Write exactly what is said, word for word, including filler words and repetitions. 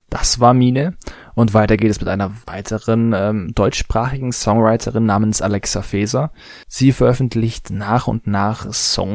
Das war Mine. Und weiter geht es mit einer weiteren ähm, deutschsprachigen Songwriterin namens Alexa Faeser. Sie veröffentlicht nach und nach Songs